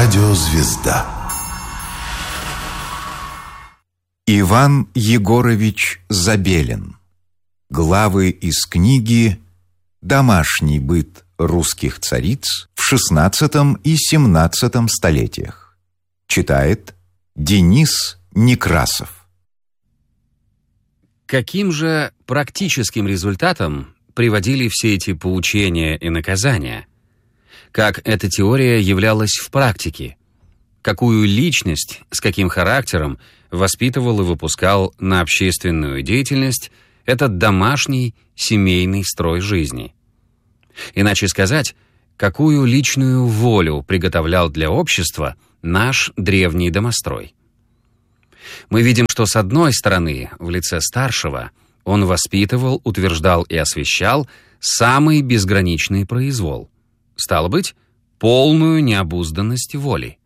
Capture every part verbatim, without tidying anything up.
Радиозвезда. Иван Егорович Забелин. Главы из книги «Домашний быт русских цариц в шестнадцатом и семнадцатом столетиях». Читает Денис Некрасов. Каким же практическим результатом приводили все эти поучения и наказания? Как эта теория являлась в практике? Какую личность, с каким характером воспитывал и выпускал на общественную деятельность этот домашний семейный строй жизни? Иначе сказать, какую личную волю приготовлял для общества наш древний домострой? Мы видим, что с одной стороны, в лице старшего, он воспитывал, утверждал и освящал самый безграничный произвол, стало быть, полную необузданность воли.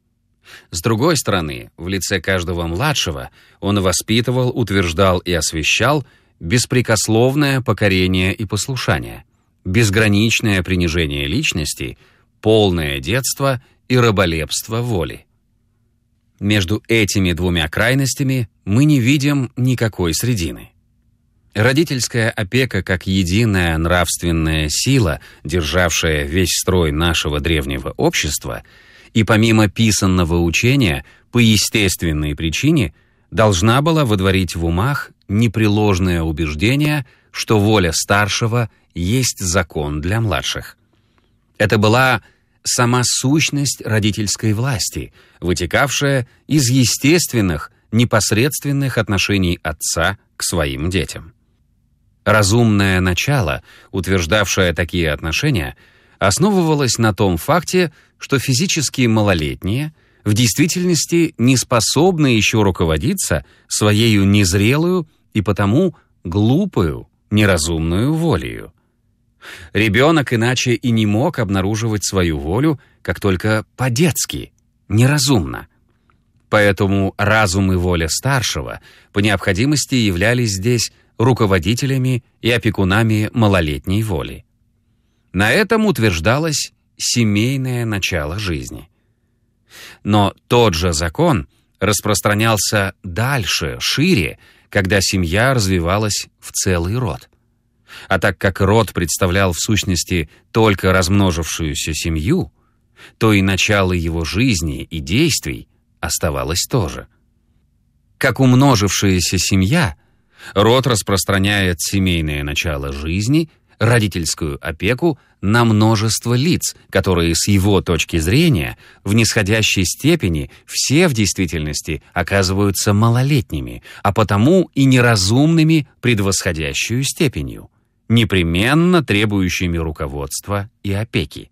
С другой стороны, в лице каждого младшего он воспитывал, утверждал и освящал беспрекословное покорение и послушание, безграничное принижение личности, полное детство и раболепство воли. Между этими двумя крайностями мы не видим никакой средины. Родительская опека как единая нравственная сила, державшая весь строй нашего древнего общества, и помимо писанного учения, по естественной причине, должна была водворить в умах непреложное убеждение, что воля старшего есть закон для младших. Это была сама сущность родительской власти, вытекавшая из естественных, непосредственных отношений отца к своим детям. Разумное начало, утверждавшее такие отношения, основывалось на том факте, что физически малолетние в действительности не способны еще руководиться своею незрелую и потому глупую, неразумную волею. Ребенок иначе и не мог обнаруживать свою волю, как только по-детски, неразумно. Поэтому разум и воля старшего по необходимости являлись здесь руководителями и опекунами малолетней воли. На этом утверждалось семейное начало жизни. Но тот же закон распространялся дальше, шире, когда семья развивалась в целый род. А так как род представлял в сущности только размножившуюся семью, то и начало его жизни и действий оставалось тоже. Как умножившаяся семья, род распространяет семейное начало жизни, родительскую опеку на множество лиц, которые с его точки зрения в нисходящей степени все в действительности оказываются малолетними, а потому и неразумными предвосходящую степенью, непременно требующими руководства и опеки.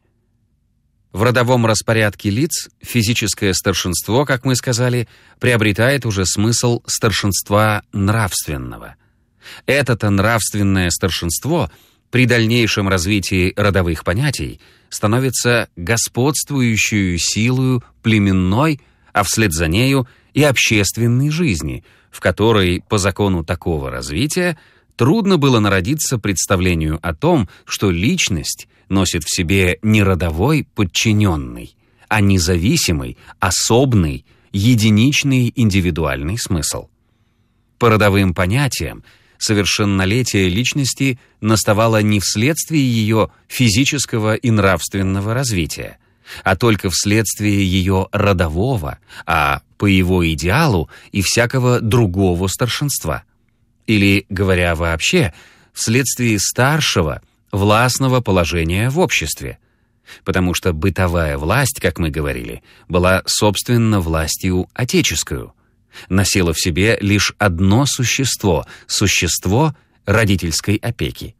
В родовом распорядке лиц физическое старшинство, как мы сказали, приобретает уже смысл старшинства нравственного. Это-то нравственное старшинство при дальнейшем развитии родовых понятий становится господствующую силою племенной, а вслед за нею и общественной жизни, в которой, по закону такого развития, трудно было народиться представлению о том, что личность носит в себе не родовой подчиненный, а независимый, особный, единичный индивидуальный смысл. По родовым понятиям, совершеннолетие личности наставало не вследствие ее физического и нравственного развития, а только вследствие ее родового, а по его идеалу и всякого другого старшинства. Или, говоря вообще, вследствие старшего, властного положения в обществе, потому что бытовая власть, как мы говорили, была, собственно, властью отеческую, носила в себе лишь одно существо — существо родительской опеки.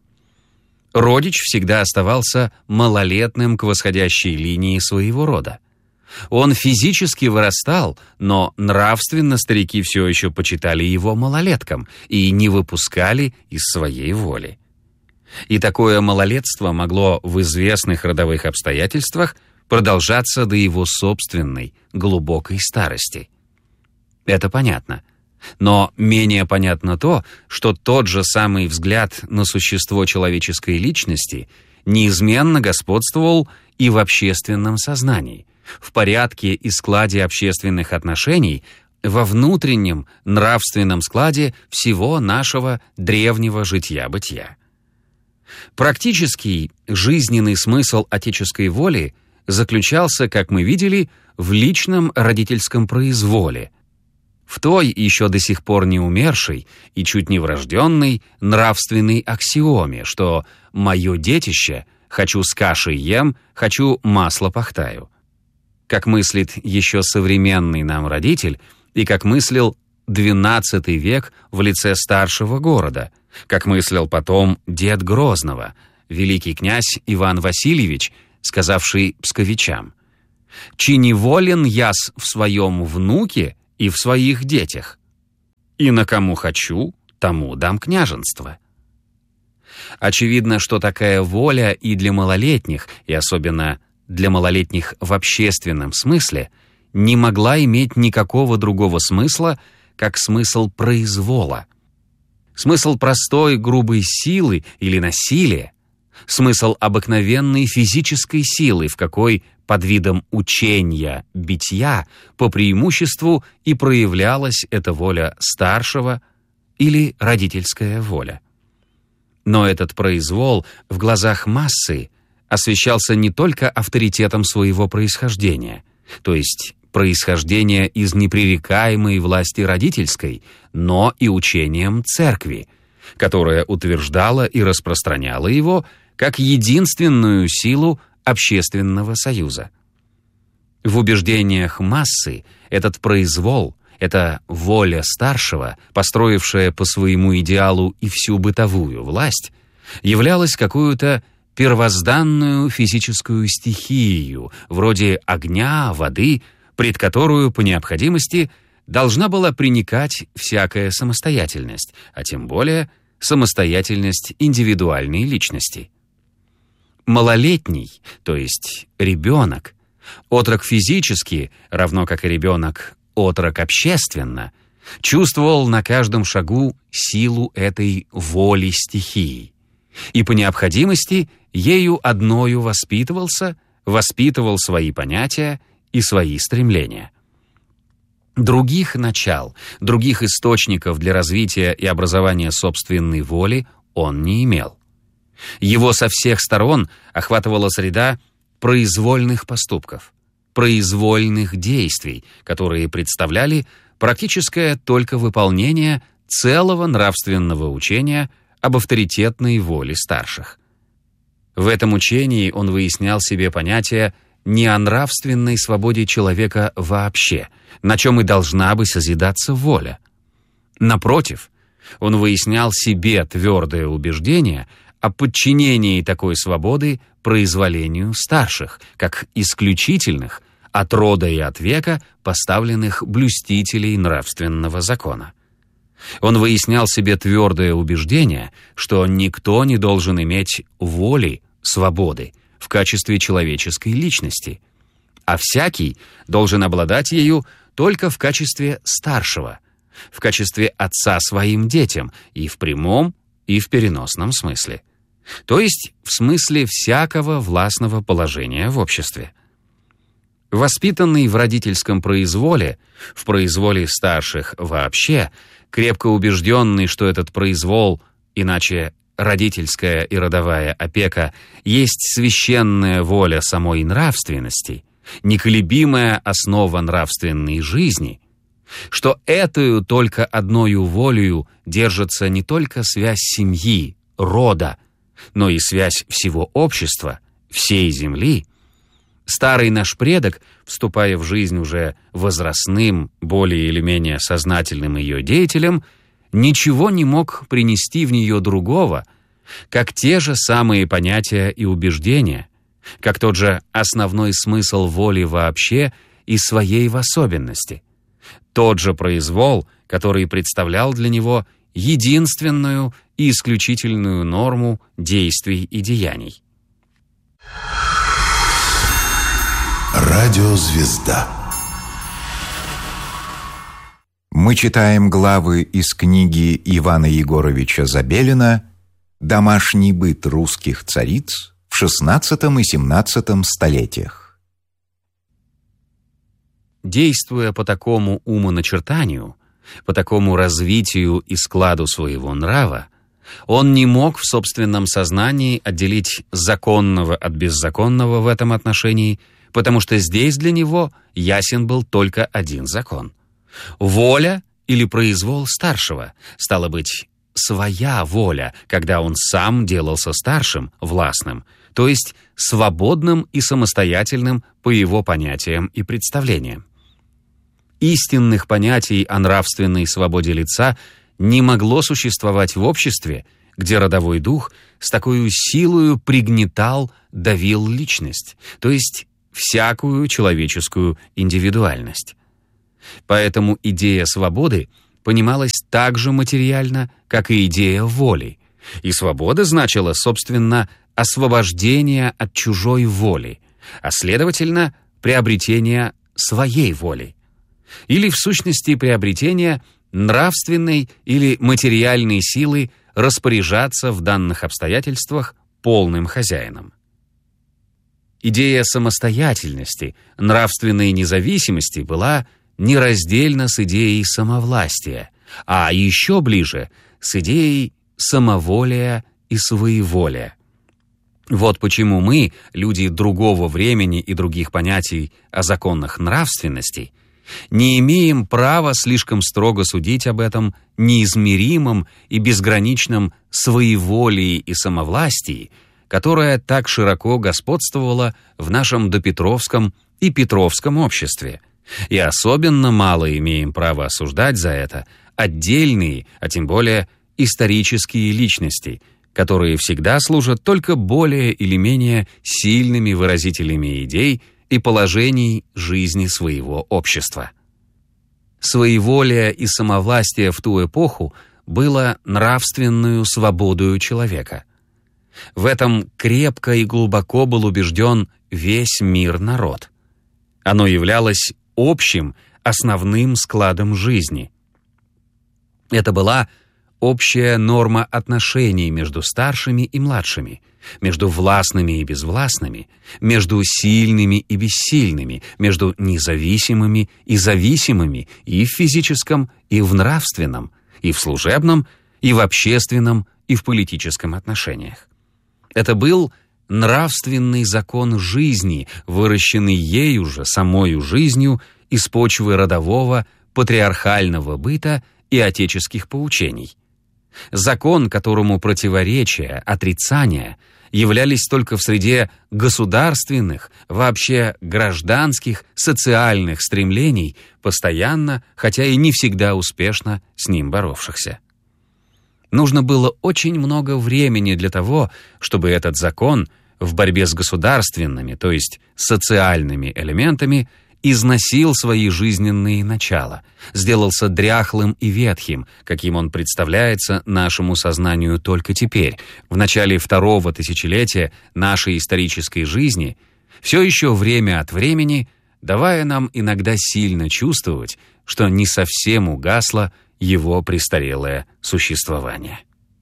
Родич всегда оставался малолетным к восходящей линии своего рода. Он физически вырастал, но нравственно старики все еще почитали его малолетком и не выпускали из своей воли. И такое малолетство могло в известных родовых обстоятельствах продолжаться до его собственной глубокой старости. Это понятно. Но менее понятно то, что тот же самый взгляд на существо человеческой личности неизменно господствовал и в общественном сознании, в порядке и складе общественных отношений, во внутреннем нравственном складе всего нашего древнего житья-бытия. Практический жизненный смысл отеческой воли заключался, как мы видели, в личном родительском произволе, в той еще до сих пор не умершей и чуть не врожденной нравственной аксиоме, что «моё детище, хочу с кашей ем, хочу масло пахтаю». Как мыслит еще современный нам родитель и как мыслил двенадцатый век в лице старшего города, как мыслил потом дед Грозного, великий князь Иван Васильевич, сказавший псковичам: «Чи не волен яс в своем внуке и в своих детях, и на кому хочу, тому дам княженство». Очевидно, что такая воля и для малолетних, и особенно для малолетних в общественном смысле, не могла иметь никакого другого смысла, как смысл произвола. Смысл простой грубой силы или насилия, смысл обыкновенной физической силы, в какой под видом учения, битья, по преимуществу и проявлялась эта воля старшего или родительская воля. Но этот произвол в глазах массы освещался не только авторитетом своего происхождения, то есть происхождения из непререкаемой власти родительской, но и учением церкви, которая утверждала и распространяла его как единственную силу общественного союза. В убеждениях массы этот произвол, эта воля старшего, построившая по своему идеалу и всю бытовую власть, являлась какую-то первозданную физическую стихию, вроде огня, воды, пред которую по необходимости должна была приникать всякая самостоятельность, а тем более самостоятельность индивидуальной личности. Малолетний, то есть ребенок, отрок физически, равно как и ребенок, отрок общественно, чувствовал на каждом шагу силу этой воли стихии и по необходимости ею одною воспитывался, воспитывал свои понятия и свои стремления. Других начал, других источников для развития и образования собственной воли он не имел. Его со всех сторон охватывала среда произвольных поступков, произвольных действий, которые представляли практическое только выполнение целого нравственного учения об авторитетной воле старших. В этом учении он выяснял себе понятие не о нравственной свободе человека вообще, на чем и должна бы созидаться воля. Напротив, он выяснял себе твердое убеждение о подчинении такой свободы произволению старших, как исключительных, от рода и от века поставленных блюстителей нравственного закона. Он выяснял себе твердое убеждение, что никто не должен иметь воли, свободы в качестве человеческой личности, а всякий должен обладать ею только в качестве старшего, в качестве отца своим детям и в прямом, и в переносном смысле, то есть в смысле всякого властного положения в обществе. Воспитанный в родительском произволе, в произволе старших вообще, крепко убежденный, что этот произвол, иначе родительская и родовая опека, есть священная воля самой нравственности, неколебимая основа нравственной жизни, что этою только одною волею держится не только связь семьи, рода, но и связь всего общества, всей земли, старый наш предок, вступая в жизнь уже возрастным, более или менее сознательным ее деятелем, ничего не мог принести в нее другого, как те же самые понятия и убеждения, как тот же основной смысл воли вообще и своей в особенности, тот же произвол, который представлял для него единственную и исключительную норму действий и деяний. Радиозвезда. Мы читаем главы из книги Ивана Егоровича Забелина «Домашний быт русских цариц в шестнадцатом и семнадцатом столетиях». действуя по такому умоначертанию, по такому развитию и складу своего нрава, он не мог в собственном сознании отделить законного от беззаконного в этом отношении, потому что здесь для него ясен был только один закон. Воля или произвол старшего, стало быть, своя воля, когда он сам делался старшим, властным, то есть свободным и самостоятельным по его понятиям и представлениям. Истинных понятий о нравственной свободе лица не могло существовать в обществе, где родовой дух с такой силою пригнетал, давил личность, то есть всякую человеческую индивидуальность. Поэтому идея свободы понималась так же материально, как и идея воли, и свобода значила, собственно, освобождение от чужой воли, а следовательно, приобретение своей воли, или в сущности приобретение нравственной или материальной силы распоряжаться в данных обстоятельствах полным хозяином. Идея самостоятельности, нравственной независимости была нераздельна с идеей самовластия, а еще ближе с идеей самоволия и своеволия. Вот почему мы, люди другого времени и других понятий о законах нравственности, не имеем права слишком строго судить об этом неизмеримом и безграничном своеволии и самовластии, которое так широко господствовало в нашем допетровском и петровском обществе, и особенно мало имеем права осуждать за это отдельные, а тем более исторические личности, которые всегда служат только более или менее сильными выразителями идей и положений жизни своего общества. Своеволие и самовластие в ту эпоху было нравственную свободою человека. В этом крепко и глубоко был убежден весь мир народ. Оно являлось общим, основным складом жизни. Это была общая норма отношений между старшими и младшими, между властными и безвластными, между сильными и бессильными, между независимыми и зависимыми и в физическом, и в нравственном, и в служебном, и в общественном, и в политическом отношениях. Это был нравственный закон жизни, выращенный ею же, самою жизнью, из почвы родового, патриархального быта и отеческих поучений. Закон, которому противоречия, отрицания являлись только в среде государственных, вообще гражданских, социальных стремлений, постоянно, хотя и не всегда успешно с ним боровшихся. Нужно было очень много времени для того, чтобы этот закон в борьбе с государственными, то есть социальными элементами, износил свои жизненные начала, сделался дряхлым и ветхим, каким он представляется нашему сознанию только теперь, в начале второго тысячелетия нашей исторической жизни, все еще время от времени, давая нам иногда сильно чувствовать, что не совсем угасло его престарелое существование.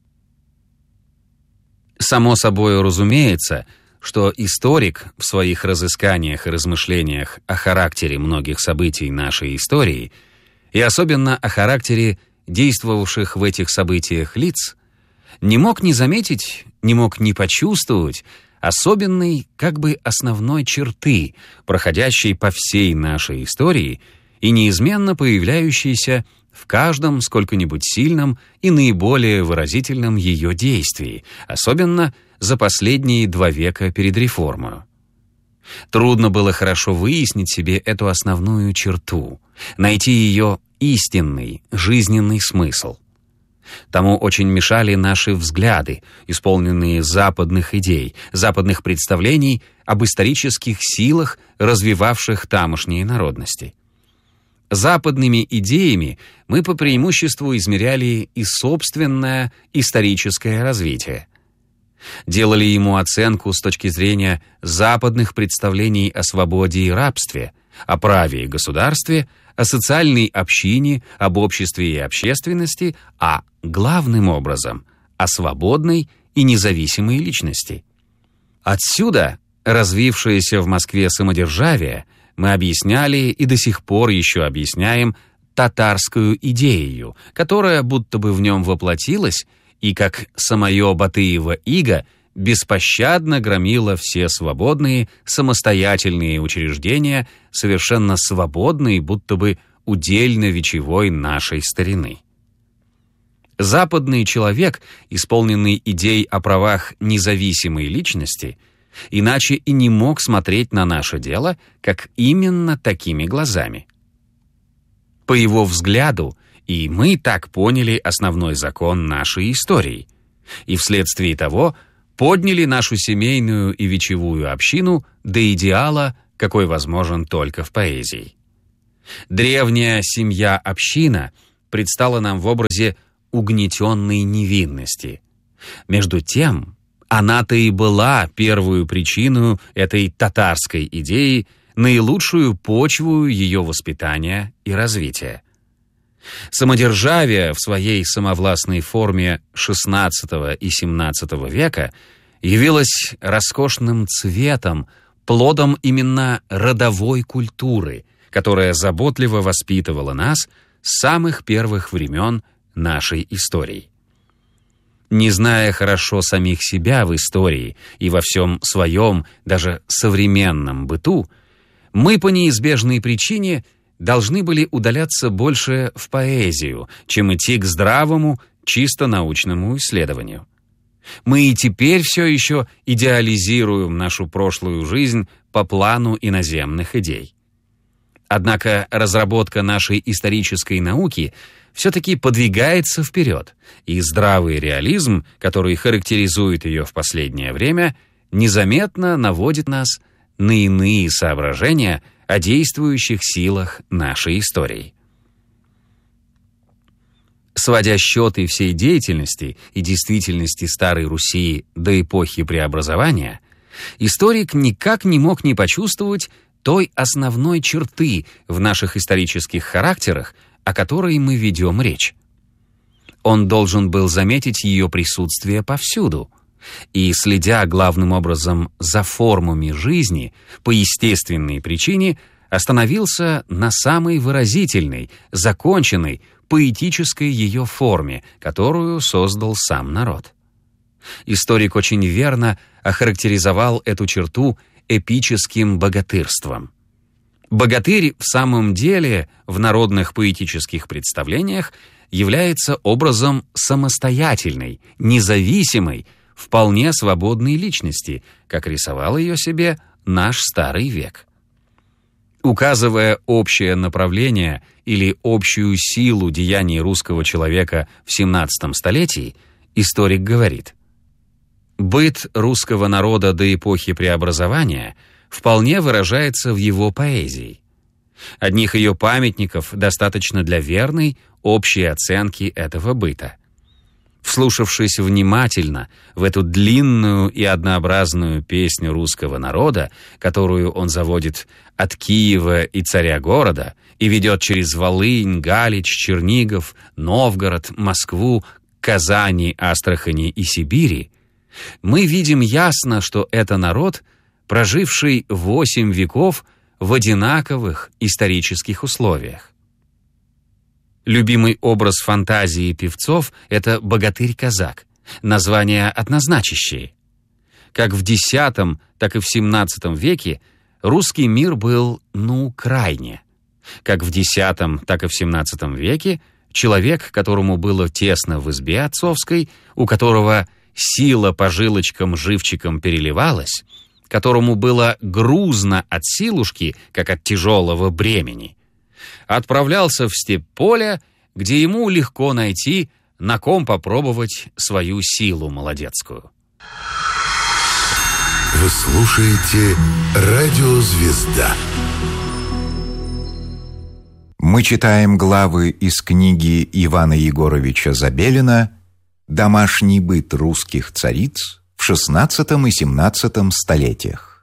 Само собой разумеется, что историк в своих разысканиях и размышлениях о характере многих событий нашей истории, и особенно о характере действовавших в этих событиях лиц, не мог не заметить, не мог не почувствовать особенной, как бы основной черты, проходящей по всей нашей истории и неизменно появляющейся в каждом сколько-нибудь сильном и наиболее выразительном ее действии, особенно за последние два века перед реформой. Трудно было хорошо выяснить себе эту основную черту, найти ее истинный, жизненный смысл. Тому очень мешали наши взгляды, исполненные западных идей, западных представлений об исторических силах, развивавших тамошние народности. Западными идеями мы по преимуществу измеряли и собственное историческое развитие. Делали ему оценку с точки зрения западных представлений о свободе и рабстве, о праве и государстве, о социальной общине, об обществе и общественности, а главным образом о свободной и независимой личности. Отсюда развившееся в Москве самодержавие мы объясняли и до сих пор еще объясняем татарскую идею, которая будто бы в нем воплотилась и, как самое Батыево иго, беспощадно громила все свободные, самостоятельные учреждения, совершенно свободные, будто бы удельно-вечевой нашей старины. Западный человек, исполненный идей о правах независимой личности, иначе и не мог смотреть на наше дело, как именно такими глазами. По его взгляду, и мы так поняли основной закон нашей истории, и вследствие того подняли нашу семейную и вечевую общину до идеала, какой возможен только в поэзии. Древняя семья-община предстала нам в образе угнетенной невинности. Между тем, она-то и была первую причиной этой татарской идеи, наилучшую почву ее воспитания и развития. Самодержавие в своей самовластной форме шестнадцатого и семнадцатого века явилось роскошным цветом, плодом именно родовой культуры, которая заботливо воспитывала нас с самых первых времен нашей истории. Не зная хорошо самих себя в истории и во всем своем, даже современном быту, мы по неизбежной причине должны были удаляться больше в поэзию, чем идти к здравому, чисто научному исследованию. Мы и теперь все еще идеализируем нашу прошлую жизнь по плану иноземных идей. Однако разработка нашей исторической науки все-таки подвигается вперед, и здравый реализм, который характеризует ее в последнее время, незаметно наводит нас на иные соображения о действующих силах нашей истории. Сводя счеты всей деятельности и действительности Старой Руси до эпохи преобразования, историк никак не мог не почувствовать той основной черты в наших исторических характерах, о которой мы ведем речь. Он должен был заметить ее присутствие повсюду, и, следя главным образом за формами жизни, по естественной причине остановился на самой выразительной, законченной, поэтической ее форме, которую создал сам народ. Историк очень верно охарактеризовал эту черту эпическим богатырством. Богатырь в самом деле в народных поэтических представлениях является образом самостоятельной, независимой, вполне свободной личности, как рисовал ее себе наш старый век. Указывая общее направление или общую силу деяний русского человека в семнадцатом столетии, историк говорит: быт русского народа до эпохи преобразования вполне выражается в его поэзии. Одних ее памятников достаточно для верной общей оценки этого быта. Вслушавшись внимательно в эту длинную и однообразную песню русского народа, которую он заводит от Киева и царя-города и ведет через Волынь, Галич, Чернигов, Новгород, Москву, Казани, Астрахани и Сибири, мы видим ясно, что это народ, проживший восемь веков в одинаковых исторических условиях. Любимый образ фантазии певцов — это богатырь-казак, названия однозначащие. Как в десятом, так и в семнадцатом веке русский мир был, ну, крайне. Как в десятом, так и в семнадцатом веке человек, которому было тесно в избе отцовской, у которого сила по жилочкам живчиком переливалась, которому было грузно от силушки, как от тяжелого бремени, отправлялся в степь поля, где ему легко найти, на ком попробовать свою силу молодецкую. Вы слушаете «Радио Звезда». Мы читаем главы из книги Ивана Егоровича Забелина «Домашний быт русских цариц в шестнадцатом и семнадцатом столетиях».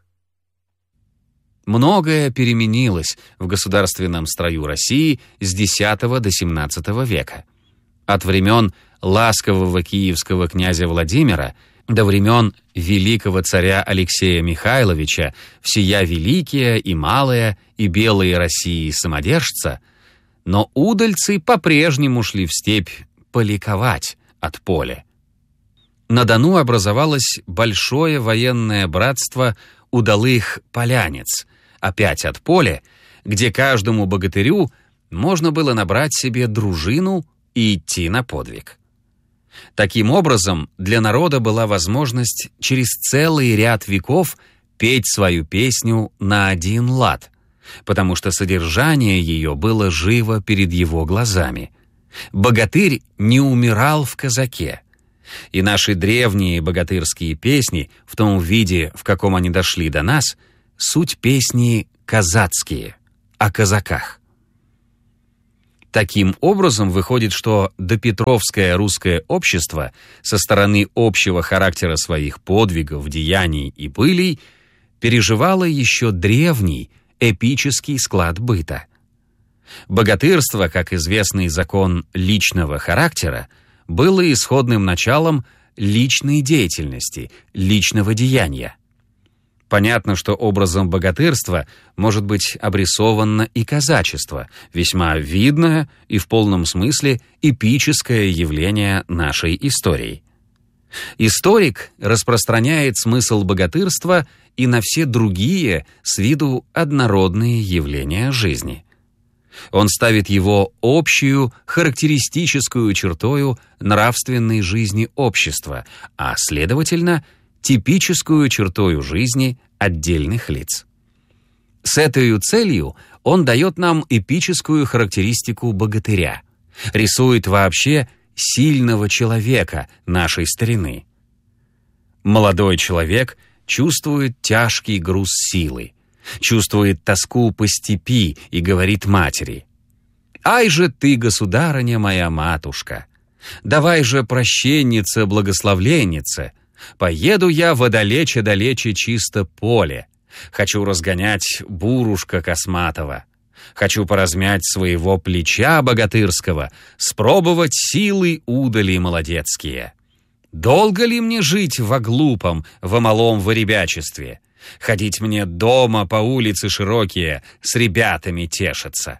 Многое переменилось в государственном строю России с десятого до семнадцатого века. От времен ласкового киевского князя Владимира До времен великого царя Алексея Михайловича всея великие и малые и белые России самодержца, но удальцы по-прежнему шли в степь поликовать от поля. На Дону образовалось большое военное братство удалых полянец, опять от поля, где каждому богатырю можно было набрать себе дружину и идти на подвиг. Таким образом, для народа была возможность через целый ряд веков петь свою песню на один лад, потому что содержание ее было живо перед его глазами. Богатырь не умирал в казаке, и наши древние богатырские песни, в том виде, в каком они дошли до нас, суть песни казацкие, о казаках. Таким образом, выходит, что допетровское русское общество со стороны общего характера своих подвигов, деяний и былий переживало еще древний эпический склад быта. Богатырство, как известный закон личного характера, было исходным началом личной деятельности, личного деяния. Понятно, что образом богатырства может быть обрисовано и казачество, весьма видное и в полном смысле эпическое явление нашей истории. Историк распространяет смысл богатырства и на все другие с виду однородные явления жизни. Он ставит его общую характеристическую чертою нравственной жизни общества, а, следовательно, типическую чертою жизни отдельных лиц. С этой целью он дает нам эпическую характеристику богатыря, рисует вообще сильного человека нашей старины. Молодой человек чувствует тяжкий груз силы, чувствует тоску по степи и говорит матери: «Ай же ты, государыня моя матушка! Давай же, прощенница, благословленница! Поеду я водалече-далече чисто поле. Хочу разгонять бурушка косматого. Хочу поразмять своего плеча богатырского, спробовать силы удали молодецкие. Долго ли мне жить во глупом, во малом воребячестве? Ходить мне дома по улице широкие, с ребятами тешиться».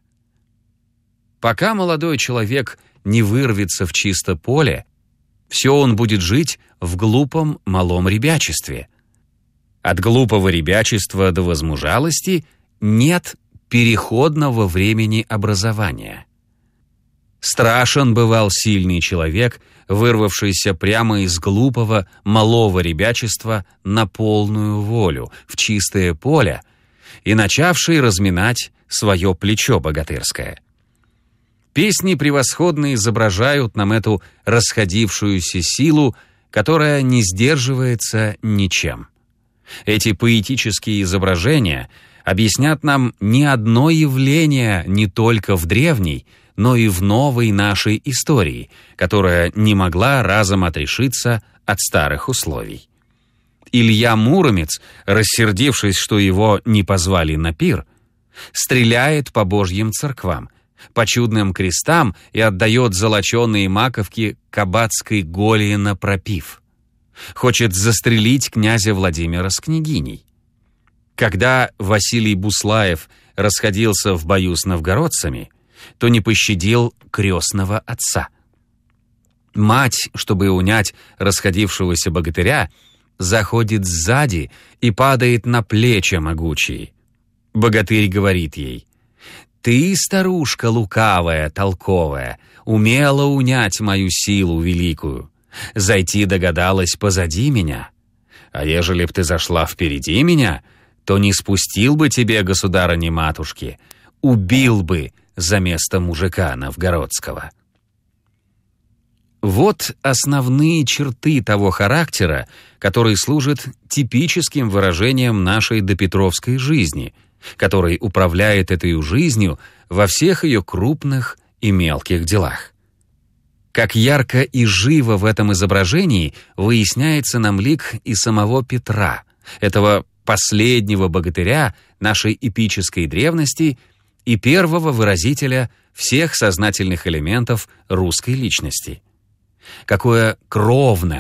Пока молодой человек не вырвется в чисто поле, все он будет жить в глупом малом ребячестве. От глупого ребячества до возмужалости нет переходного времени образования. Страшен бывал сильный человек, вырвавшийся прямо из глупого малого ребячества на полную волю, в чистое поле, и начавший разминать свое плечо богатырское. Песни превосходно изображают нам эту расходившуюся силу, которая не сдерживается ничем. Эти поэтические изображения объяснят нам не одно явление не только в древней, но и в новой нашей истории, которая не могла разом отрешиться от старых условий. Илья Муромец, рассердившись, что его не позвали на пир, стреляет по божьим церквам, по чудным крестам и отдает золоченые маковки кабацкой голии на пропив. Хочет застрелить князя Владимира с княгиней. Когда Василий Буслаев расходился в бою с новгородцами, то не пощадил крестного отца. Мать, чтобы унять расходившегося богатыря, заходит сзади и падает на плечи могучие. Богатырь говорит ей: «Ты, старушка лукавая, толковая, умела унять мою силу великую. Зайти догадалась позади меня. А ежели б ты зашла впереди меня, то не спустил бы тебе, государыни-матушки, убил бы за место мужика новгородского». Вот основные черты того характера, который служит типическим выражением нашей допетровской жизни, который управляет этой жизнью во всех ее крупных и мелких делах. Как ярко и живо в этом изображении выясняется нам лик и самого Петра, этого последнего богатыря нашей эпической древности и первого выразителя всех сознательных элементов русской личности. Какое кровное,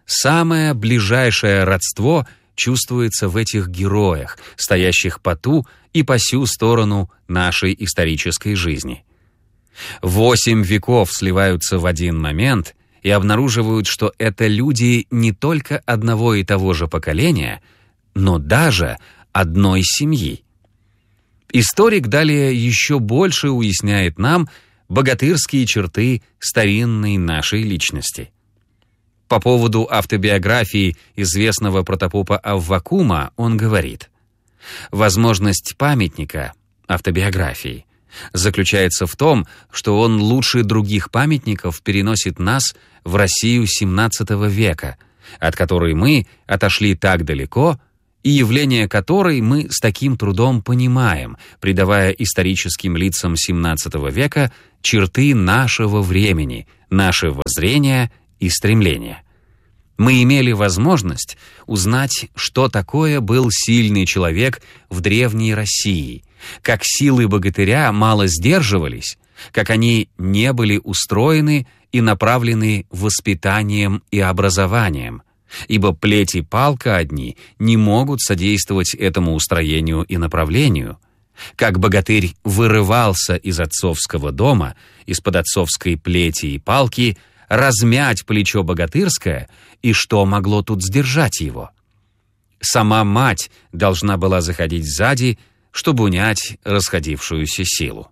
Самое ближайшее родство чувствуется в этих героях, стоящих по ту и по сю сторону нашей исторической жизни. Восемь веков сливаются в один момент и обнаруживают, что это люди не только одного и того же поколения, но даже одной семьи. Историк далее еще больше уясняет нам богатырские черты старинной нашей личности. По поводу автобиографии известного протопопа Аввакума он говорит: «Возможность памятника, автобиографии, заключается в том, что он лучше других памятников переносит нас в Россию семнадцатого века, от которой мы отошли так далеко, и явление которой мы с таким трудом понимаем, придавая историческим лицам семнадцатого века черты нашего времени, нашего зрения и стремления. Мы имели возможность узнать, что такое был сильный человек в древней России, как силы богатыря мало сдерживались, как они не были устроены и направлены воспитанием и образованием, ибо плеть и палка одни не могут содействовать этому устроению и направлению, как богатырь вырывался из отцовского дома, из-под отцовской плети и палки, размять плечо богатырское, и что могло тут сдержать его? Сама мать должна была заходить сзади, чтобы унять расходившуюся силу.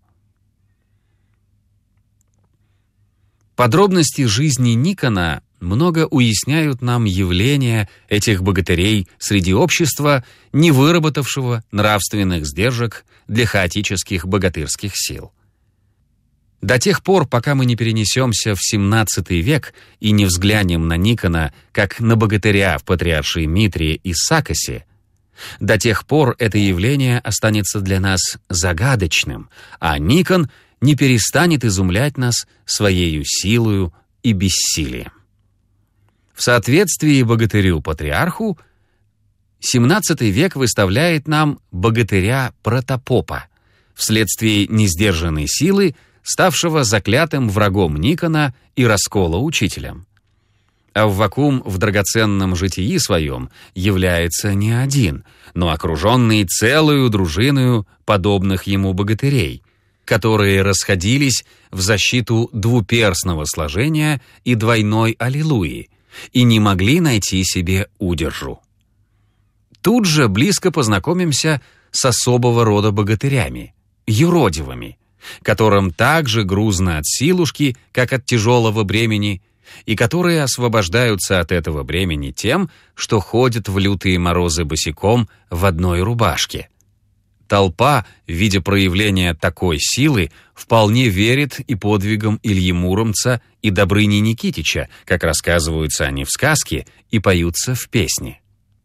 Подробности жизни Никона много уясняют нам явления этих богатырей среди общества, не выработавшего нравственных сдержек для хаотических богатырских сил. До тех пор, пока мы не перенесемся в семнадцатый век и не взглянем на Никона как на богатыря в патриаршей Митрии и Сакосе, до тех пор это явление останется для нас загадочным, а Никон не перестанет изумлять нас своею силою и бессилием. В соответствии богатырю-патриарху семнадцатый век выставляет нам богатыря-протопопа, вследствие несдержанной силы, ставшего заклятым врагом Никона и раскола учителем. Аввакум в драгоценном житии своем является не один, но окруженный целую дружиною подобных ему богатырей, которые расходились в защиту двуперстного сложения и двойной аллилуйи и не могли найти себе удержу. Тут же близко познакомимся с особого рода богатырями, юродивыми, которым так же грузно от силушки, как от тяжелого бремени, и которые освобождаются от этого бремени тем, что ходят в лютые морозы босиком в одной рубашке. Толпа, видя проявление такой силы, вполне верит и подвигам Ильи Муромца и Добрыни Никитича, как рассказываются они в сказке и поются в песне.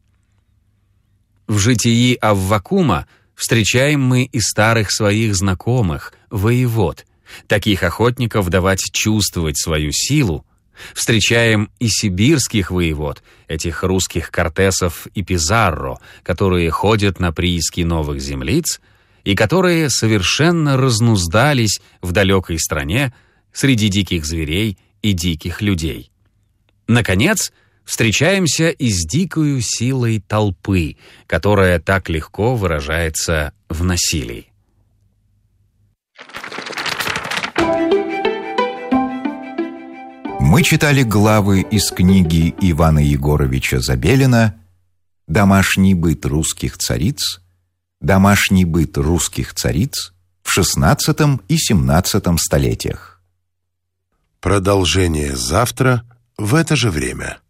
В житии Аввакума встречаем мы и старых своих знакомых, воевод, таких охотников давать чувствовать свою силу, встречаем и сибирских воевод, этих русских Кортесов и Пизарро, которые ходят на прииски новых землиц и которые совершенно разнуздались в далекой стране среди диких зверей и диких людей. Наконец, встречаемся и с дикою силой толпы, которая так легко выражается в насилии. Мы читали главы из книги Ивана Егоровича Забелина «Домашний быт русских цариц», «Домашний быт русских цариц» в шестнадцатом и семнадцатом столетиях. Продолжение завтра в это же время.